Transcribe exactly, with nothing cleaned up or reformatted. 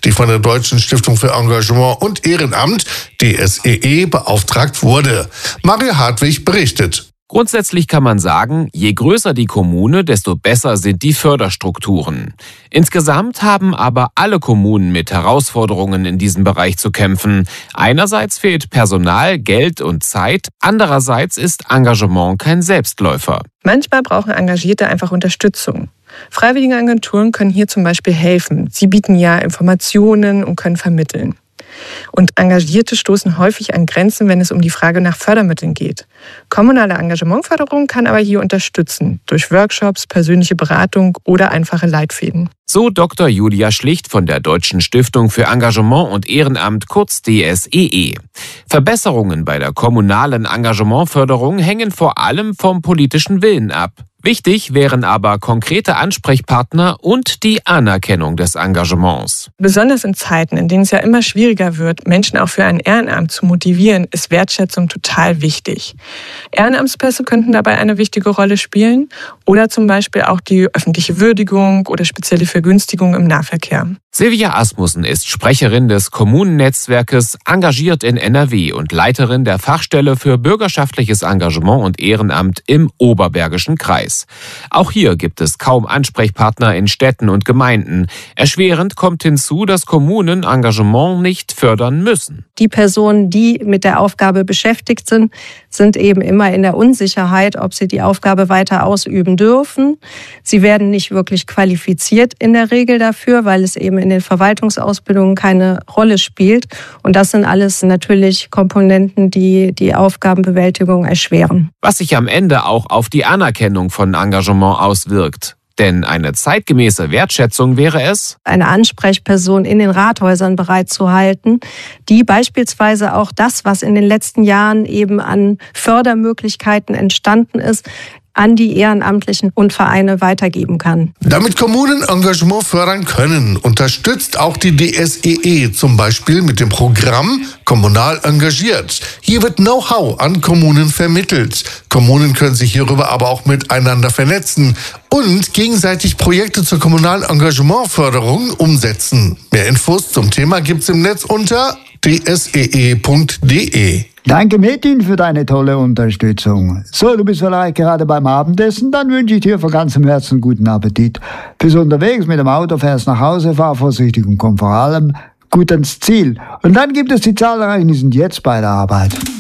die von der Deutschen Stiftung für Engagement und Ehrenamt, D S E E, beauftragt wurde. Mario Hartwig berichtet. Grundsätzlich kann man sagen, je größer die Kommune, desto besser sind die Förderstrukturen. Insgesamt haben aber alle Kommunen mit Herausforderungen in diesem Bereich zu kämpfen. Einerseits fehlt Personal, Geld und Zeit, andererseits ist Engagement kein Selbstläufer. Manchmal brauchen Engagierte einfach Unterstützung. Freiwilligenagenturen können hier zum Beispiel helfen. Sie bieten ja Informationen und können vermitteln. Und Engagierte stoßen häufig an Grenzen, wenn es um die Frage nach Fördermitteln geht. Kommunale Engagementförderung kann aber hier unterstützen, durch Workshops, persönliche Beratung oder einfache Leitfäden. So Doktor Julia Schlicht von der Deutschen Stiftung für Engagement und Ehrenamt, kurz D S E E. Verbesserungen bei der kommunalen Engagementförderung hängen vor allem vom politischen Willen ab. Wichtig wären aber konkrete Ansprechpartner und die Anerkennung des Engagements. Besonders in Zeiten, in denen es ja immer schwieriger wird, Menschen auch für ein Ehrenamt zu motivieren, ist Wertschätzung total wichtig. Ehrenamtspässe könnten dabei eine wichtige Rolle spielen oder zum Beispiel auch die öffentliche Würdigung oder spezielle Vergünstigung im Nahverkehr. Silvia Asmussen ist Sprecherin des Kommunennetzwerkes Engagiert in N R W und Leiterin der Fachstelle für bürgerschaftliches Engagement und Ehrenamt im Oberbergischen Kreis. Auch hier gibt es kaum Ansprechpartner in Städten und Gemeinden. Erschwerend kommt hinzu, dass Kommunen Engagement nicht fördern müssen. Die Personen, die mit der Aufgabe beschäftigt sind, sind eben immer in der Unsicherheit, ob sie die Aufgabe weiter ausüben dürfen. Sie werden nicht wirklich qualifiziert in der Regel dafür, weil es eben in den Verwaltungsausbildungen keine Rolle spielt. Und das sind alles natürlich Komponenten, die die Aufgabenbewältigung erschweren. Was sich am Ende auch auf die Anerkennung von Engagement auswirkt. Denn eine zeitgemäße Wertschätzung wäre es, eine Ansprechperson in den Rathäusern bereitzuhalten, die beispielsweise auch das, was in den letzten Jahren eben an Fördermöglichkeiten entstanden ist, an die Ehrenamtlichen und Vereine weitergeben kann. Damit Kommunen Engagement fördern können, unterstützt auch die D S E E zum Beispiel mit dem Programm Kommunal engagiert. Hier wird Know-how an Kommunen vermittelt. Kommunen können sich hierüber aber auch miteinander vernetzen und gegenseitig Projekte zur kommunalen Engagementförderung umsetzen. Mehr Infos zum Thema gibt's im Netz unter d s e e punkt d e. Danke, Metin, für deine tolle Unterstützung. So, du bist vielleicht gerade beim Abendessen, dann wünsche ich dir von ganzem Herzen guten Appetit. Bis unterwegs mit dem Auto fährst nach Hause, fahr vorsichtig und komm vor allem gut ans Ziel. Und dann gibt es die zahlreichen, die sind jetzt bei der Arbeit.